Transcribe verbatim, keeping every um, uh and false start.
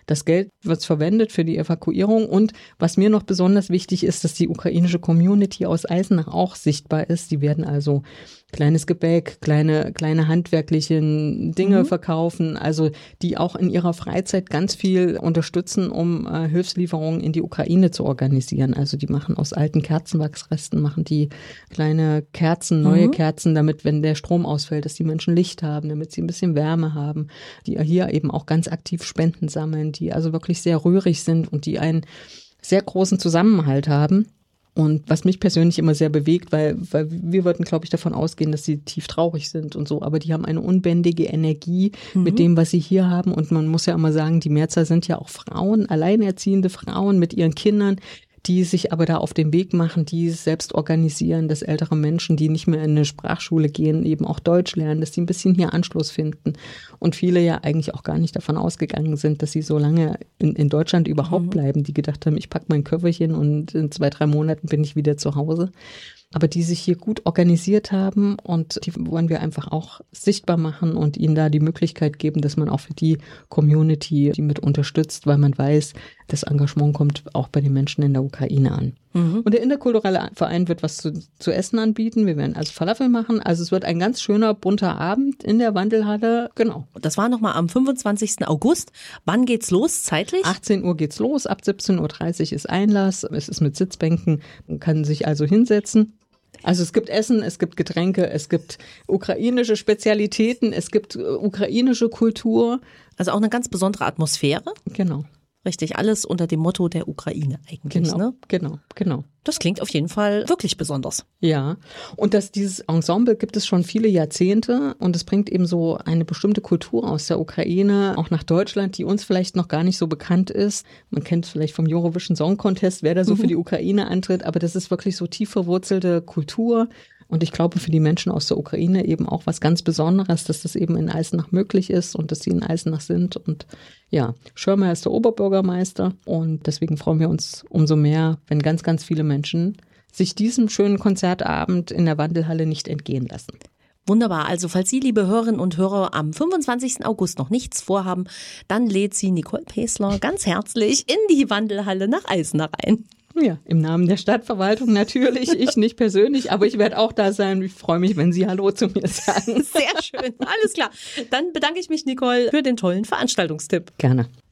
Das Geld wird verwendet für die Evakuierung und was mir noch besonders wichtig ist, dass die ukrainische Community aus Eisenach auch sichtbar ist. Die werden also kleines Gebäck, kleine, kleine handwerkliche Dinge mhm. verkaufen, also die auch in ihrer Freizeit ganz viel unterstützen, um äh, Hilfslieferungen in die Ukraine zu organisieren. Also die machen aus alten Kerzenwachsresten, machen die kleine Kerzen, neue mhm. Kerzen, damit, wenn der Strom ausfällt, dass die Menschen Licht haben, damit sie ein bisschen Wärme haben, die hier eben auch ganz aktiv Spenden sammeln, die also wirklich sehr rührig sind und die einen sehr großen Zusammenhalt haben. Und was mich persönlich immer sehr bewegt, weil, weil wir würden, glaube ich, davon ausgehen, dass sie tief traurig sind und so, aber die haben eine unbändige Energie mhm. mit dem, was sie hier haben. Und man muss ja immer sagen, die Mehrzahl sind ja auch Frauen, alleinerziehende Frauen mit ihren Kindern, die sich aber da auf den Weg machen, die selbst organisieren, dass ältere Menschen, die nicht mehr in eine Sprachschule gehen, eben auch Deutsch lernen, dass die ein bisschen hier Anschluss finden. Und viele ja eigentlich auch gar nicht davon ausgegangen sind, dass sie so lange in, in Deutschland überhaupt mhm. bleiben, die gedacht haben, ich packe mein Köfferchen und in zwei, drei Monaten bin ich wieder zu Hause. Aber die sich hier gut organisiert haben und die wollen wir einfach auch sichtbar machen und ihnen da die Möglichkeit geben, dass man auch für die Community die mit unterstützt, weil man weiß, das Engagement kommt auch bei den Menschen in der Ukraine an. Mhm. Und der interkulturelle Verein wird was zu, zu essen anbieten. Wir werden also Falafel machen. Also es wird ein ganz schöner, bunter Abend in der Wandelhalle. Genau. Das war nochmal am fünfundzwanzigsten August. Wann geht's los zeitlich? achtzehn Uhr geht's los. Ab siebzehn Uhr dreißig ist Einlass. Es ist mit Sitzbänken. Man kann sich also hinsetzen. Also es gibt Essen, es gibt Getränke, es gibt ukrainische Spezialitäten, es gibt ukrainische Kultur. Also auch eine ganz besondere Atmosphäre. Genau. Richtig, alles unter dem Motto der Ukraine eigentlich. Genau, ne? genau, genau. Das klingt auf jeden Fall wirklich besonders. Ja, und das, dieses Ensemble gibt es schon viele Jahrzehnte und es bringt eben so eine bestimmte Kultur aus der Ukraine auch nach Deutschland, die uns vielleicht noch gar nicht so bekannt ist. Man kennt es vielleicht vom Eurovision Song Contest, wer da so mhm. für die Ukraine antritt, aber das ist wirklich so tief verwurzelte Kultur. Und ich glaube, für die Menschen aus der Ukraine eben auch was ganz Besonderes, dass das eben in Eisenach möglich ist und dass sie in Eisenach sind. Und ja, Schirmer ist der Oberbürgermeister und deswegen freuen wir uns umso mehr, wenn ganz, ganz viele Menschen sich diesem schönen Konzertabend in der Wandelhalle nicht entgehen lassen. Wunderbar. Also falls Sie, liebe Hörerinnen und Hörer, am fünfundzwanzigsten August noch nichts vorhaben, dann lädt Sie Nicole Pesler ganz herzlich in die Wandelhalle nach Eisenach ein. Ja, im Namen der Stadtverwaltung natürlich, ich nicht persönlich, aber ich werde auch da sein. Ich freue mich, wenn Sie Hallo zu mir sagen. Sehr schön, alles klar. Dann bedanke ich mich, Nicole, für den tollen Veranstaltungstipp. Gerne.